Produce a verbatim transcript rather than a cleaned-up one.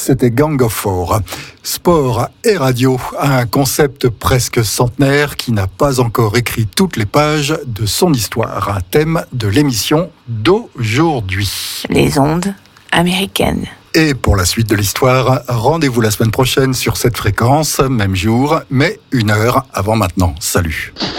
c'était Gang of Four. Sport et radio, un concept presque centenaire qui n'a pas encore écrit toutes les pages de son histoire. Un thème de l'émission d'aujourd'hui. Les ondes américaines. Et pour la suite de l'histoire, rendez-vous la semaine prochaine sur cette fréquence, même jour, mais une heure avant maintenant. Salut.